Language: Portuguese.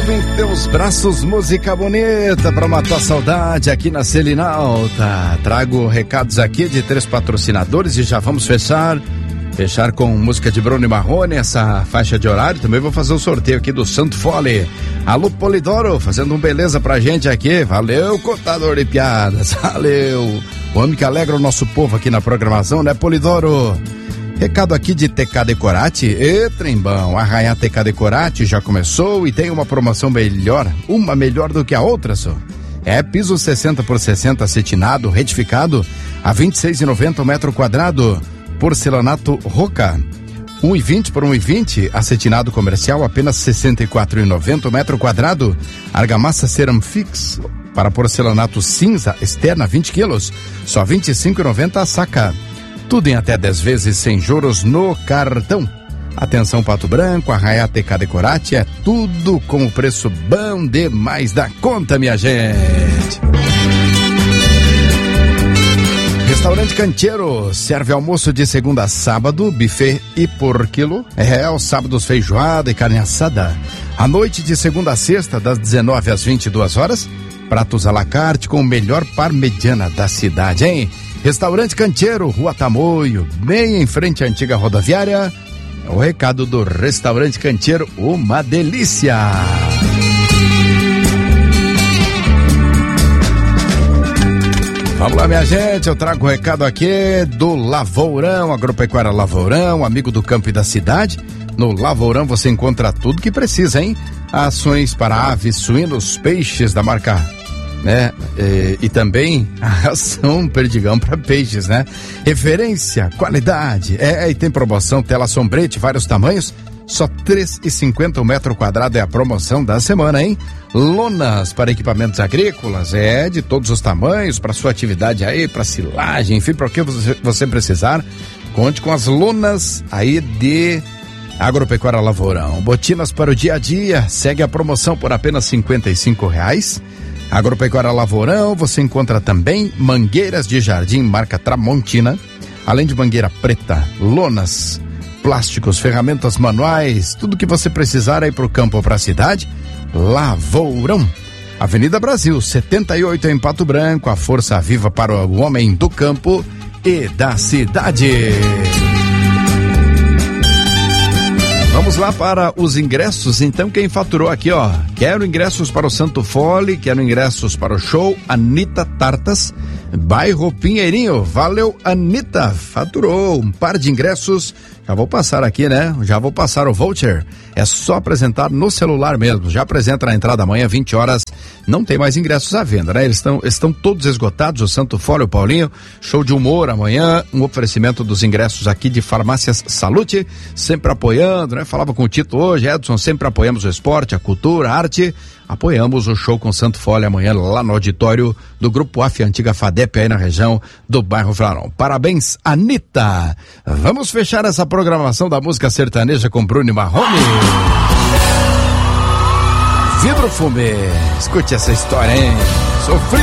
em teus braços, música bonita pra matar a saudade aqui na Selinalta. Trago recados aqui de 3 patrocinadores e já vamos fechar com música de Bruno e Marrone, essa faixa de horário. Também vou fazer o sorteio aqui do Santo Fole. Alô, Polidoro, fazendo um beleza pra gente aqui. Valeu, contador de piadas, valeu. O homem que alegra o nosso povo aqui na programação, né, Polidoro? Recado aqui de TK Decorate. E trembão, Arraiá TK Decorate já começou e tem uma promoção melhor, uma melhor do que a outra, só. É piso 60 por 60 acetinado, retificado a R$26,90 o metro quadrado. Porcelanato Roca 1,20 por 1,20, acetinado comercial apenas R$64,90 o metro quadrado. Argamassa Ceramfix para porcelanato cinza externa 20 quilos, só R$25,90 a saca. Tudo em até 10 vezes sem juros no cartão. Atenção, Pato Branco, Arraiá TK Decorate, é tudo com o preço bom demais da conta, minha gente. Restaurante Canteiro serve almoço de segunda a sábado, buffet e por quilo. Aos sábados feijoada e carne assada. À noite de segunda a sexta, das 19 às 22 horas, pratos à la carte com o melhor parmegiana da cidade, hein? Restaurante Canteiro, Rua Tamoio, bem em frente à antiga rodoviária. O recado do Restaurante Canteiro, uma delícia! Vamos lá, minha gente, eu trago o recado aqui do Lavourão, Agropecuária Lavourão, amigo do campo e da cidade. No Lavourão você encontra tudo que precisa, hein? Ações para aves, suínos, peixes da marca, né? E também a ração Perdigão para peixes, né? Referência, qualidade, e tem promoção, tela sombrete, vários tamanhos, só R$3,50 o metro quadrado é a promoção da semana, hein? Lonas para equipamentos agrícolas, de todos os tamanhos, para sua atividade aí, para silagem, enfim, para o que você precisar, conte com as lonas aí de Agropecuária Lavourão. Botinas para o dia a dia, segue a promoção por apenas R$55. Agropecuária Lavourão, você encontra também mangueiras de jardim marca Tramontina, além de mangueira preta, lonas, plásticos, ferramentas manuais, tudo que você precisar aí pro campo ou pra cidade. Lavourão, Avenida Brasil 78 em Pato Branco, a força viva para o homem do campo e da cidade. Vamos lá para os ingressos, então quem faturou aqui, ó, quero ingressos para o Santo Fole, quero ingressos para o show Anitta Tartas, bairro Pinheirinho, valeu Anitta, faturou um par de ingressos, já vou passar aqui, né, já vou passar o voucher, é só apresentar no celular mesmo, já apresenta na entrada amanhã 20 horas, não tem mais ingressos à venda, né, eles estão todos esgotados, o Santo Fole, o Paulinho, show de humor amanhã, um oferecimento dos ingressos aqui de Farmácias Salute, sempre apoiando, né, falava com o Tito hoje, Edson, sempre apoiamos o esporte, a cultura, a arte, apoiamos o show com Santo Fole amanhã lá no auditório do Grupo AF, antiga FADEP aí na região do bairro Flarão. Parabéns, Anitta! Vamos fechar essa programação da música sertaneja com Bruno e Marrone. Vidro Fumê, escute essa história, hein? Sofri